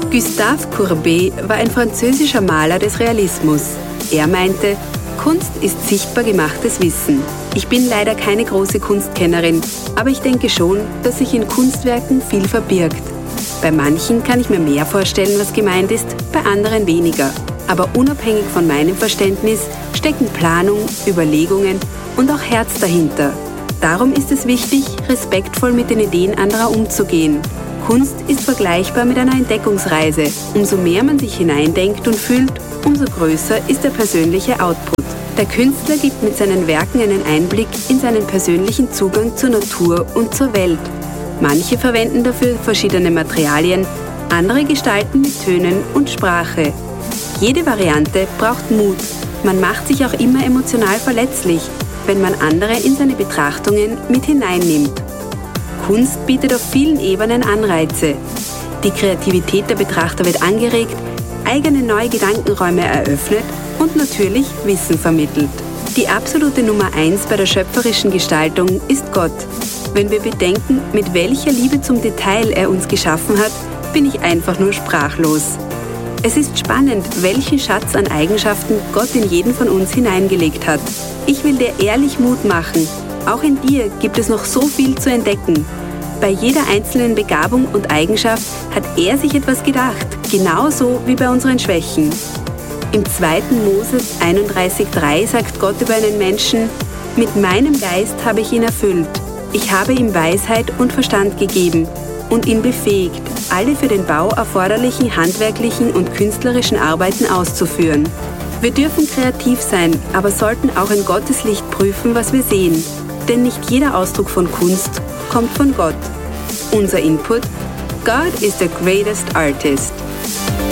Gustave Courbet war ein französischer Maler des Realismus. Er meinte, Kunst ist sichtbar gemachtes Wissen. Ich bin leider keine große Kunstkennerin, aber ich denke schon, dass sich in Kunstwerken viel verbirgt. Bei manchen kann ich mir mehr vorstellen, was gemeint ist, bei anderen weniger. Aber unabhängig von meinem Verständnis stecken Planung, Überlegungen und auch Herz dahinter. Darum ist es wichtig, respektvoll mit den Ideen anderer umzugehen. Kunst ist vergleichbar mit einer Entdeckungsreise. Umso mehr man sich hineindenkt und fühlt, umso größer ist der persönliche Output. Der Künstler gibt mit seinen Werken einen Einblick in seinen persönlichen Zugang zur Natur und zur Welt. Manche verwenden dafür verschiedene Materialien, andere gestalten mit Tönen und Sprache. Jede Variante braucht Mut. Man macht sich auch immer emotional verletzlich, wenn man andere in seine Betrachtungen mit hineinnimmt. Kunst bietet auf vielen Ebenen Anreize. Die Kreativität der Betrachter wird angeregt, eigene neue Gedankenräume eröffnet und natürlich Wissen vermittelt. Die absolute Nummer 1 bei der schöpferischen Gestaltung ist Gott. Wenn wir bedenken, mit welcher Liebe zum Detail er uns geschaffen hat, bin ich einfach nur sprachlos. Es ist spannend, welchen Schatz an Eigenschaften Gott in jeden von uns hineingelegt hat. Ich will dir ehrlich Mut machen. Auch in dir gibt es noch so viel zu entdecken. Bei jeder einzelnen Begabung und Eigenschaft hat er sich etwas gedacht, genauso wie bei unseren Schwächen. Im 2. Mose 31,3 sagt Gott über einen Menschen: Mit meinem Geist habe ich ihn erfüllt. Ich habe ihm Weisheit und Verstand gegeben und ihn befähigt, alle für den Bau erforderlichen handwerklichen und künstlerischen Arbeiten auszuführen. Wir dürfen kreativ sein, aber sollten auch in Gottes Licht prüfen, was wir sehen. Denn nicht jeder Ausdruck von Kunst kommt von Gott. Unser Input: God is the greatest artist.